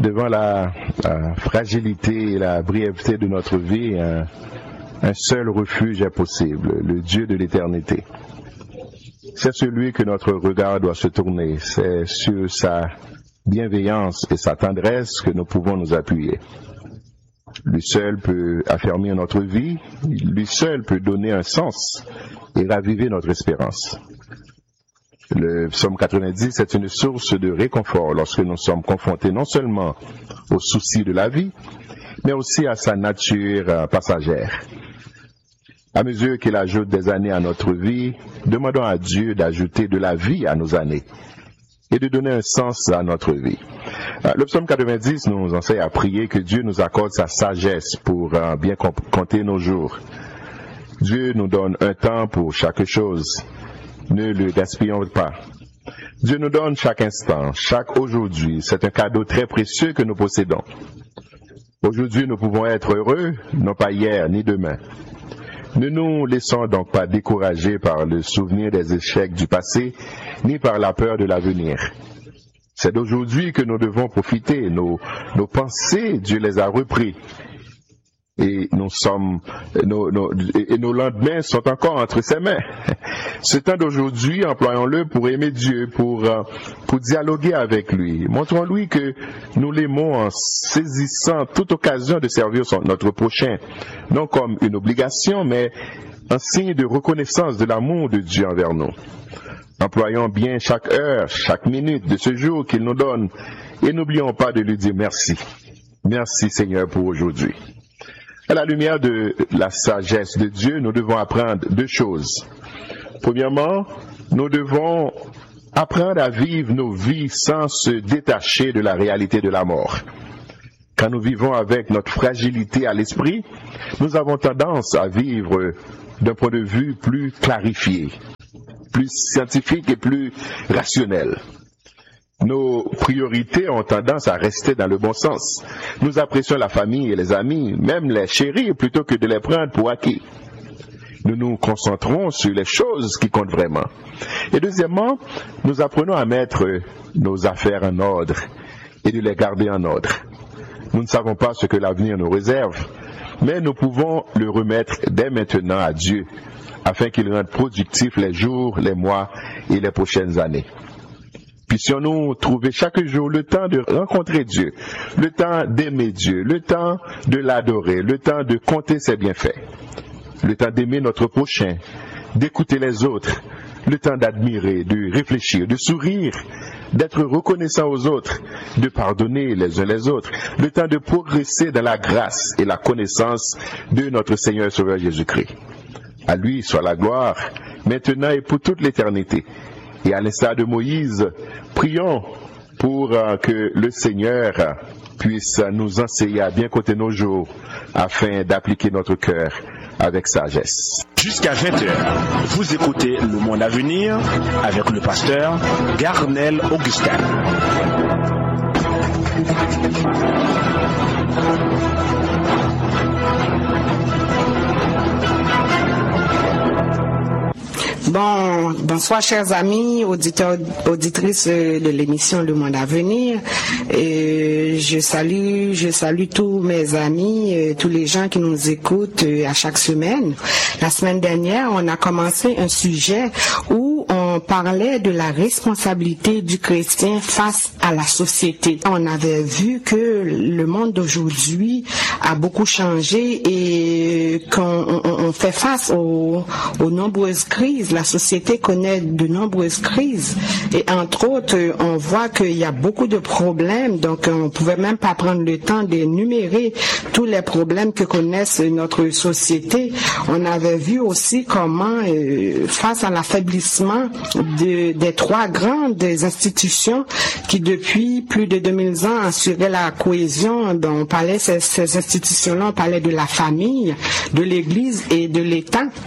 devant la fragilité et la brièveté de notre vie, un seul refuge est possible, le Dieu de l'éternité. C'est celui que notre regard doit se tourner, c'est sur sa bienveillance et sa tendresse que nous pouvons nous appuyer. Lui seul peut affermir notre vie, lui seul peut donner un sens et raviver notre espérance. Le psaume 90 est une source de réconfort lorsque nous sommes confrontés non seulement aux soucis de la vie, mais aussi à sa nature passagère. À mesure qu'il ajoute des années à notre vie, demandons à Dieu d'ajouter de la vie à nos années et de donner un sens à notre vie. Le psaume 90 nous enseigne à prier que Dieu nous accorde sa sagesse pour bien compter nos jours. Dieu nous donne un temps pour chaque chose. Ne le gaspillons pas. Dieu nous donne chaque instant, chaque aujourd'hui. C'est un cadeau très précieux que nous possédons. Aujourd'hui, nous pouvons être heureux, non pas hier ni demain. Ne nous laissons donc pas décourager par le souvenir des échecs du passé, ni par la peur de l'avenir. C'est d'aujourd'hui que nous devons profiter. Nos pensées, Dieu les a repris. Et nos lendemains sont encore entre ses mains. Ce temps d'aujourd'hui, employons-le pour aimer Dieu, pour dialoguer avec lui. Montrons-lui que nous l'aimons en saisissant toute occasion de servir notre prochain, non comme une obligation, mais un signe de reconnaissance de l'amour de Dieu envers nous. Employons bien chaque heure, chaque minute de ce jour qu'il nous donne et n'oublions pas de lui dire merci. Merci Seigneur pour aujourd'hui. À la lumière de la sagesse de Dieu, nous devons apprendre deux choses. Premièrement, nous devons apprendre à vivre nos vies sans se détacher de la réalité de la mort. Quand nous vivons avec notre fragilité à l'esprit, nous avons tendance à vivre d'un point de vue plus clarifié, plus scientifique et plus rationnel. Nos priorités ont tendance à rester dans le bon sens. Nous apprécions la famille et les amis, même les chéris, plutôt que de les prendre pour acquis. Nous nous concentrons sur les choses qui comptent vraiment. Et deuxièmement, nous apprenons à mettre nos affaires en ordre et de les garder en ordre. Nous ne savons pas ce que l'avenir nous réserve, mais nous pouvons le remettre dès maintenant à Dieu, afin qu'il rende productifs les jours, les mois et les prochaines années. Puissions-nous trouver chaque jour le temps de rencontrer Dieu, le temps d'aimer Dieu, le temps de l'adorer, le temps de compter ses bienfaits, le temps d'aimer notre prochain, d'écouter les autres, le temps d'admirer, de réfléchir, de sourire, d'être reconnaissant aux autres, de pardonner les uns les autres, le temps de progresser dans la grâce et la connaissance de notre Seigneur et Sauveur Jésus-Christ. À lui soit la gloire, maintenant et pour toute l'éternité. Et à l'instar de Moïse, prions pour que le Seigneur puisse nous enseigner à bien compter nos jours afin d'appliquer notre cœur avec sagesse. Jusqu'à 20h, vous écoutez Le Monde à venir avec le pasteur Garnel Augustin. Bonsoir chers amis, auditeurs, auditrices de l'émission Le Monde à venir. Je salue tous mes amis, tous les gens qui nous écoutent à chaque semaine. La semaine dernière, on a commencé un sujet où on parlait de la responsabilité du chrétien face à la société. On avait vu que le monde d'aujourd'hui a beaucoup changé et qu'on fait face aux nombreuses crises. La société connaît de nombreuses crises et entre autres, on voit qu'il y a beaucoup de problèmes, donc on ne pouvait même pas prendre le temps d'énumérer tous les problèmes que connaissent notre société. On avait vu aussi comment, face à l'affaiblissement des trois grandes institutions qui depuis plus de 2000 ans assuraient la cohésion, on parlait ces institutions-là, on parlait de la famille, de l'Église et de l'État.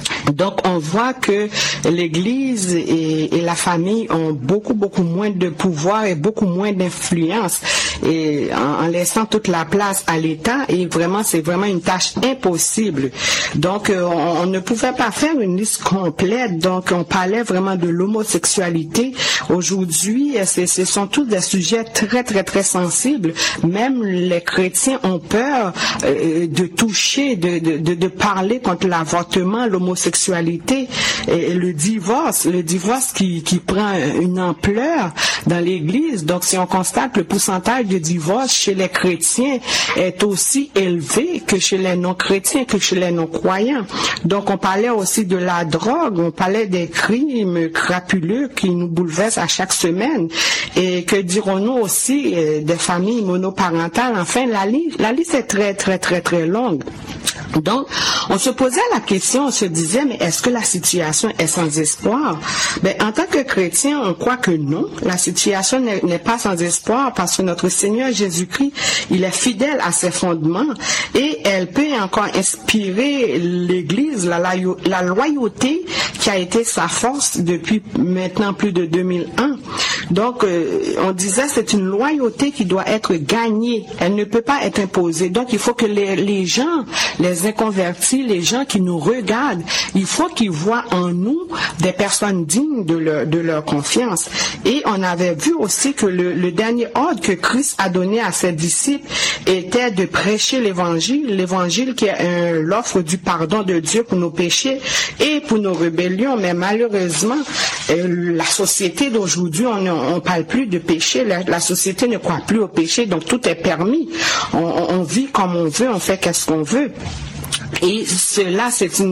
Donc on voit que l'Église et la famille ont beaucoup moins de pouvoir et beaucoup moins d'influence, et en laissant toute la place à l'État, et vraiment c'est vraiment une tâche impossible. Donc on ne pouvait pas faire une liste complète. Donc on parlait vraiment de l'homosexualité. Aujourd'hui, ce sont tous des sujets très sensibles. Même les chrétiens ont peur de toucher, de parler contre l'avortement, l'homosexualité et le divorce qui prend une ampleur dans l'Église. Donc si on constate que le pourcentage de divorce chez les chrétiens est aussi élevé que chez les non-chrétiens, que chez les non-croyants. Donc on parlait aussi de la drogue, on parlait des crimes crapuleux qui nous bouleversent à chaque semaine. Et que dirons-nous aussi des familles monoparentales? Enfin, la liste est très longue. Donc, on se posait la question, on se disait, mais est-ce que la situation est sans espoir? En tant que chrétien, on croit que non, la situation n'est pas sans espoir, parce que notre Seigneur Jésus-Christ, il est fidèle à ses fondements, et elle peut encore inspirer l'Église, la loyauté qui a été sa force depuis maintenant plus de 2001. Donc, on disait, c'est une loyauté qui doit être gagnée, elle ne peut pas être imposée. Donc, il faut que les gens, les inconvertis, les gens qui nous regardent, il faut qu'ils voient en nous des personnes dignes de leur confiance. Et on avait vu aussi que le dernier ordre que Christ a donné à ses disciples était de prêcher l'évangile qui est l'offre du pardon de Dieu pour nos péchés et pour nos rébellions. Mais malheureusement, la société d'aujourd'hui, on parle plus de péché, la société ne croit plus au péché, donc tout est permis. On vit comme on veut, on fait qu'est-ce qu'on veut. Et cela,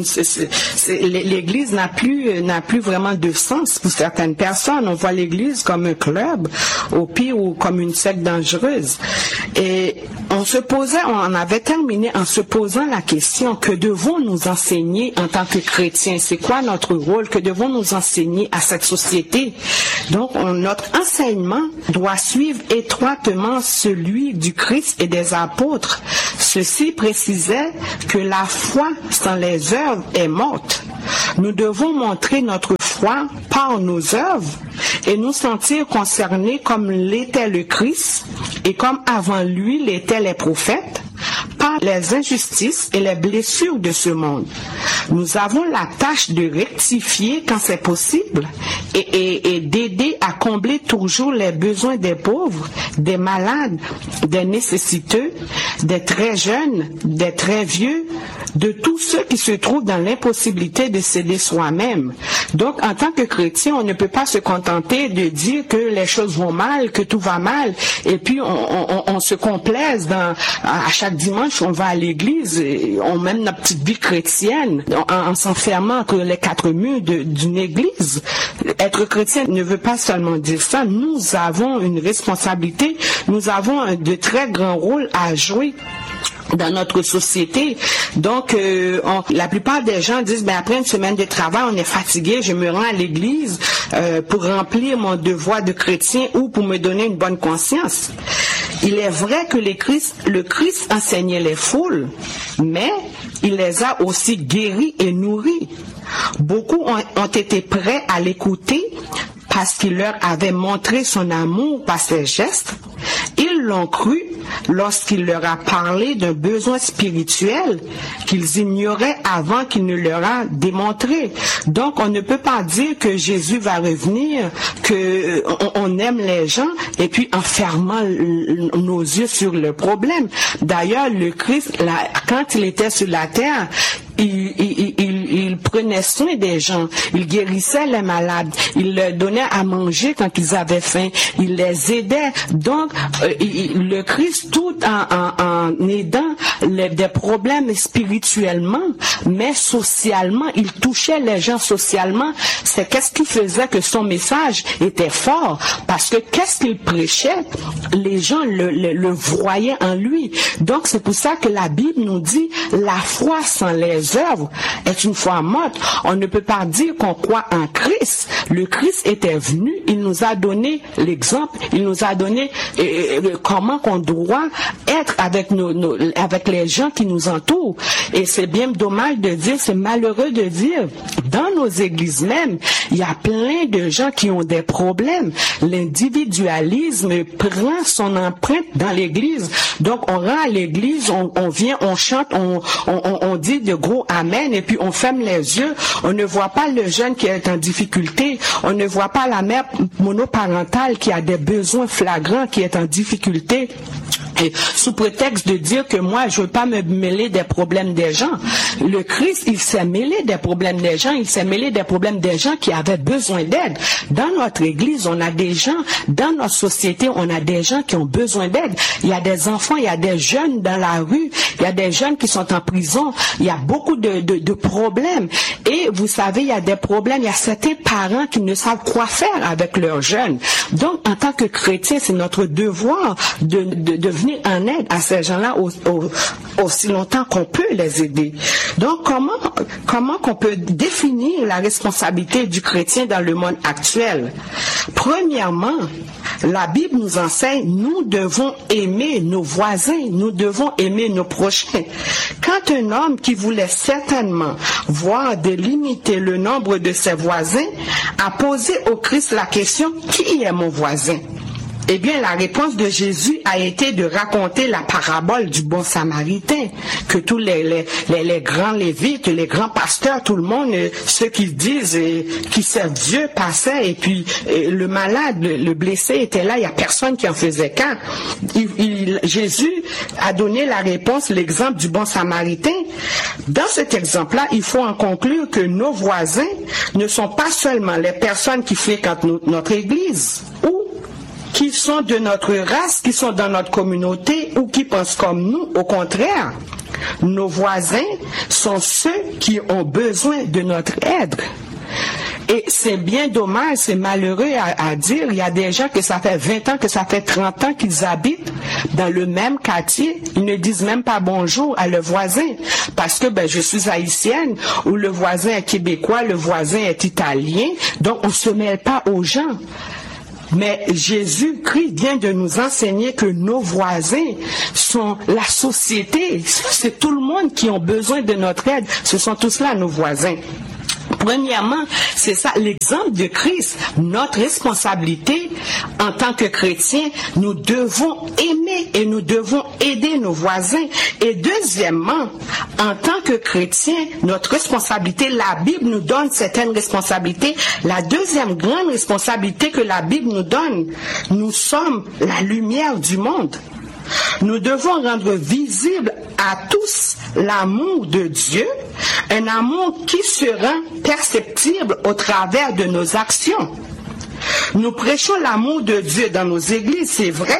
l'Église n'a plus vraiment de sens pour certaines personnes. On voit l'Église comme un club, au pire, ou comme une secte dangereuse. Et on avait terminé en se posant la question, que devons-nous enseigner en tant que chrétiens? C'est quoi notre rôle? Que devons-nous enseigner à cette société? Donc, notre enseignement doit suivre étroitement celui du Christ et des apôtres. Ceci précisait que la foi sans les œuvres est morte. Nous devons montrer notre foi par nos œuvres et nous sentir concernés comme l'était le Christ et comme avant lui l'étaient les prophètes, par les injustices et les blessures de ce monde. Nous avons la tâche de rectifier quand c'est possible et d'aider à combler toujours les besoins des pauvres, des malades, des nécessiteux, des très jeunes, des très vieux, de tous ceux qui se trouvent dans l'impossibilité de s'aider soi-même. Donc, en tant que chrétien, on ne peut pas se contenter de dire que les choses vont mal, que tout va mal, et puis on se complaise à chaque dimanche, on va à l'église, et on mène notre petite vie chrétienne en s'enfermant que les quatre murs d'une église. Être chrétien ne veut pas seulement dire ça. Nous avons une responsabilité, nous avons de très grands rôles à jouer dans notre société. Donc, la plupart des gens disent, après une semaine de travail, on est fatigué, je me rends à l'église pour remplir mon devoir de chrétien ou pour me donner une bonne conscience. Il est vrai que le Christ enseignait les foules, mais il les a aussi guéris et nourris. Beaucoup ont été prêts à l'écouter parce qu'il leur avait montré son amour par ses gestes. Ils l'ont cru lorsqu'il leur a parlé d'un besoin spirituel qu'ils ignoraient avant qu'il ne leur a démontré. Donc, on ne peut pas dire que Jésus va revenir, qu'on aime les gens, et puis en fermant nos yeux sur le problème. D'ailleurs, le Christ, quand il était sur la terre, il prenait soin des gens, il guérissait les malades, il leur donnait à manger quand ils avaient faim, il les aidait. Donc, le Christ, tout en aidant des problèmes spirituellement, mais socialement, il touchait les gens socialement. C'est qu'est-ce qui faisait que son message était fort, parce que qu'est-ce qu'il prêchait, les gens le voyaient en lui. Donc, c'est pour ça que la Bible nous dit, la foi sans les œuvres est une foi morte. suivante. On ne peut pas dire qu'on croit en Christ. Le Christ était venu, il nous a donné l'exemple, il nous a donné comment qu'on doit être avec avec les gens qui nous entourent. Et c'est bien dommage de dire, c'est malheureux de dire, dans nos églises même, il y a plein de gens qui ont des problèmes. L'individualisme prend son empreinte dans l'église. Donc on rend à l'église, on vient, on chante, on dit de gros amen et puis on ferme les yeux. On ne voit pas le jeune qui est en difficulté. On ne voit pas la mère monoparentale qui a des besoins flagrants, qui est en difficulté. Et sous prétexte de dire que moi, je veux pas me mêler des problèmes des gens. Le Christ, il s'est mêlé des problèmes des gens, il s'est mêlé des problèmes des gens qui avaient besoin d'aide. Dans notre église, on a des gens, dans notre société, on a des gens qui ont besoin d'aide. Il y a des enfants, il y a des jeunes dans la rue, il y a des jeunes qui sont en prison, il y a beaucoup de problèmes. Et vous savez, il y a des problèmes, il y a certains parents qui ne savent quoi faire avec leurs jeunes. Donc, en tant que chrétien, c'est notre devoir de venir en aide à ces gens-là aussi longtemps qu'on peut les aider. Donc, comment qu'on peut définir la responsabilité du chrétien dans le monde actuel? Premièrement, la Bible nous enseigne, nous devons aimer nos voisins, nous devons aimer nos prochains. Quand un homme qui voulait certainement voir délimiter le nombre de ses voisins a posé au Christ la question, qui est mon voisin? Eh bien, la réponse de Jésus a été de raconter la parabole du bon samaritain, que tous les grands lévites, les grands pasteurs, tout le monde, ceux qui disent, qui servent Dieu, passaient, et puis le malade, le blessé était là, il n'y a personne qui en faisait cas. Jésus a donné la réponse, l'exemple du bon samaritain. Dans cet exemple-là, il faut en conclure que nos voisins ne sont pas seulement les personnes qui fréquentent notre église, ou qui sont de notre race, qui sont dans notre communauté ou qui pensent comme nous. Au contraire, nos voisins sont ceux qui ont besoin de notre aide. Et c'est bien dommage, c'est malheureux à dire, il y a des gens que ça fait 20 ans, que ça fait 30 ans qu'ils habitent dans le même quartier, ils ne disent même pas bonjour à le voisin, parce que je suis haïtienne, ou le voisin est québécois, le voisin est italien, donc on ne se mêle pas aux gens. Mais Jésus-Christ vient de nous enseigner que nos voisins sont la société. C'est tout le monde qui a besoin de notre aide. Ce sont tous là nos voisins. Premièrement, c'est ça l'exemple de Christ. Notre responsabilité en tant que chrétiens, nous devons aimer et nous devons aider nos voisins. Et deuxièmement, en tant que chrétiens, notre responsabilité, la Bible nous donne certaines responsabilités. La deuxième grande responsabilité que la Bible nous donne, nous sommes la lumière du monde. Nous devons rendre visible à tous l'amour de Dieu, un amour qui se rend perceptible au travers de nos actions. Nous prêchons l'amour de Dieu dans nos églises, c'est vrai,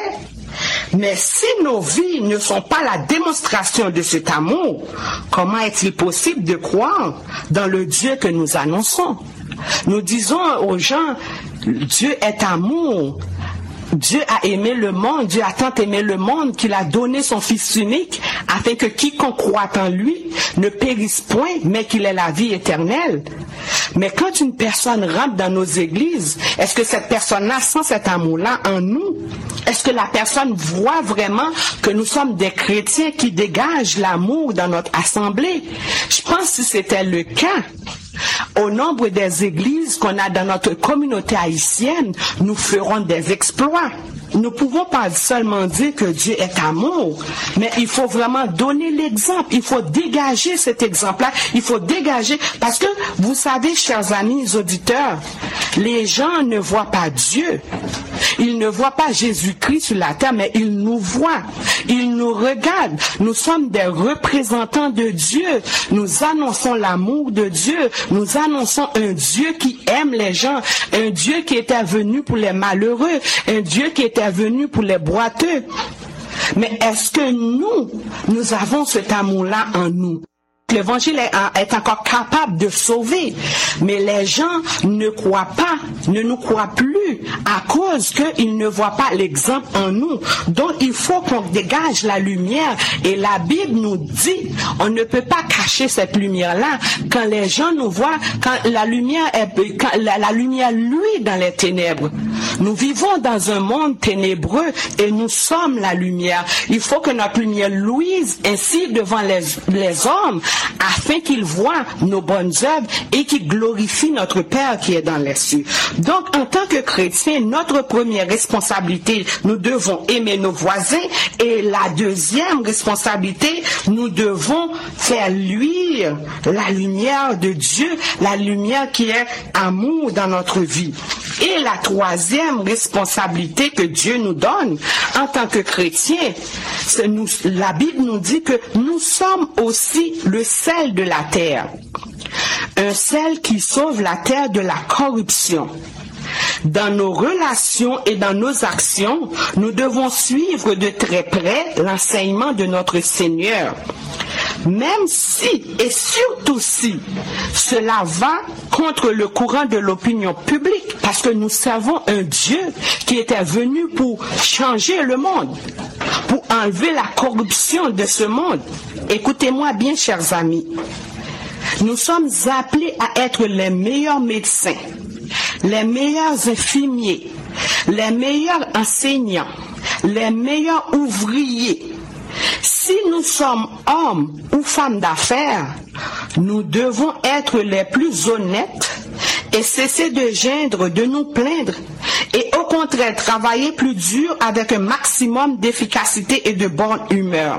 mais si nos vies ne sont pas la démonstration de cet amour, comment est-il possible de croire dans le Dieu que nous annonçons? Nous disons aux gens, Dieu est amour. Dieu a aimé le monde, Dieu a tant aimé le monde qu'il a donné son Fils unique afin que quiconque croit en lui ne périsse point, mais qu'il ait la vie éternelle. Mais quand une personne rentre dans nos églises, est-ce que cette personne-là sent cet amour-là en nous? Est-ce que la personne voit vraiment que nous sommes des chrétiens qui dégagent l'amour dans notre assemblée? Je pense que si c'était le cas, au nombre des églises qu'on a dans notre communauté haïtienne, nous ferons des exploits. Nous ne pouvons pas seulement dire que Dieu est amour, mais il faut vraiment donner l'exemple. Il faut dégager cet exemple-là. Il faut dégager, parce que vous savez, chers amis auditeurs, les gens ne voient pas Dieu. Ils ne voient pas Jésus-Christ sur la terre, mais ils nous voient. Ils nous regardent. Nous sommes des représentants de Dieu. Nous annonçons l'amour de Dieu. Nous annonçons un Dieu qui aime les gens. Un Dieu qui était venu pour les malheureux. Un Dieu qui était venu pour les boiteux. Mais est-ce que nous avons cet amour-là en nous? l'évangile est encore capable de sauver. Mais les gens ne nous croient plus à cause qu'ils ne voient pas l'exemple en nous. Donc il faut qu'on dégage la lumière. Et la Bible nous dit, on ne peut pas cacher cette lumière-là. Quand les gens nous voient, quand la lumière luit dans les ténèbres. Nous vivons dans un monde ténébreux et nous sommes la lumière. Il faut que notre lumière luise ainsi devant les hommes afin qu'ils voient nos bonnes œuvres et qu'ils glorifient notre Père qui est dans les cieux. Donc, en tant que chrétiens, notre première responsabilité, nous devons aimer nos voisins, et la deuxième responsabilité, nous devons faire luire la lumière de Dieu, la lumière qui est amour dans notre vie. Et la troisième responsabilité que Dieu nous donne en tant que chrétiens, la Bible nous dit que nous sommes aussi le sel de la terre. Un sel qui sauve la terre de la corruption. Dans nos relations et dans nos actions, nous devons suivre de très près l'enseignement de notre Seigneur. Même si, et surtout si, cela va contre le courant de l'opinion publique, parce que nous servons un Dieu qui était venu pour changer le monde, pour enlever la corruption de ce monde. Écoutez-moi bien, chers amis. Nous sommes appelés à être les meilleurs médecins, les meilleurs infirmiers, les meilleurs enseignants, les meilleurs ouvriers. Si nous sommes hommes ou femmes d'affaires, nous devons être les plus honnêtes et cesser de geindre, de nous plaindre, et au contraire travailler plus dur avec un maximum d'efficacité et de bonne humeur.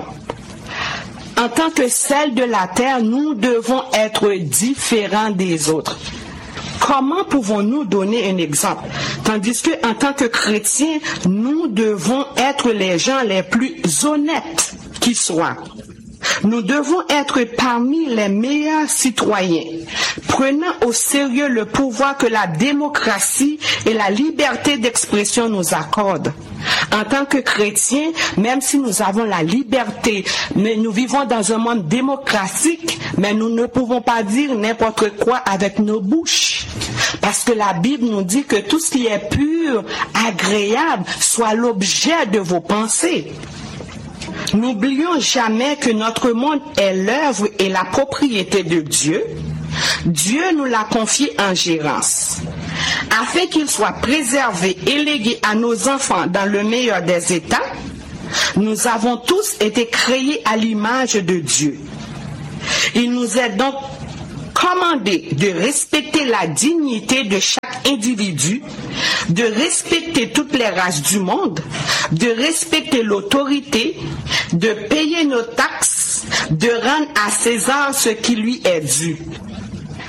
En tant que sel de la terre, nous devons être différents des autres. Comment pouvons-nous donner un exemple? Tandis que, en tant que chrétiens, nous devons être les gens les plus honnêtes qui soient. Nous devons être parmi les meilleurs citoyens, prenant au sérieux le pouvoir que la démocratie et la liberté d'expression nous accordent. En tant que chrétiens, même si nous avons la liberté, mais nous vivons dans un monde démocratique, mais nous ne pouvons pas dire n'importe quoi avec nos bouches. Parce que la Bible nous dit que tout ce qui est pur, agréable, soit l'objet de vos pensées. N'oublions jamais que notre monde est l'œuvre et la propriété de Dieu. Dieu nous l'a confié en gérance, afin qu'il soit préservé et légué à nos enfants dans le meilleur des états. Nous avons tous été créés à l'image de Dieu. Il nous est donc commandé de respecter la dignité de chaque individu, de respecter toutes les races du monde, de respecter l'autorité, de payer nos taxes, de rendre à César ce qui lui est dû.